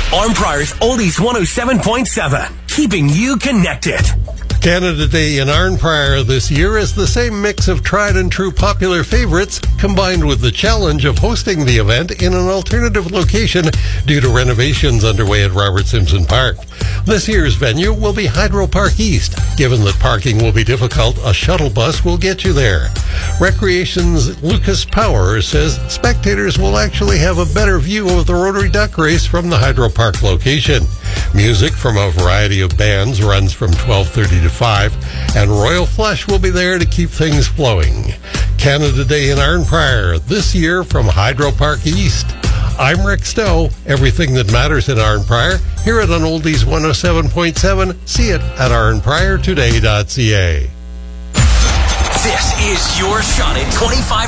Arnprior's Oldies 107.7, keeping you connected. Canada Day in Arnprior this year is the same mix of tried and true popular favorites combined with the challenge of hosting the event in an alternative location due to renovations underway at Robert Simpson Park. This year's venue will be Hydro Park East. Given that parking will be difficult, a shuttle bus will get you there. Recreation's Lucas Power says spectators will actually have a better view of the Rotary Duck Race from the Hydro Park location. Music from a variety of bands runs from 12:30 to 5, and Royal Flush will be there to keep things flowing. Canada Day in Arnprior, this year from Hydro Park East. I'm Rick Stowe. Everything that matters in Arnprior, hear it on Oldies 107.7. See it at arnpriortoday.ca. This is your shot at 25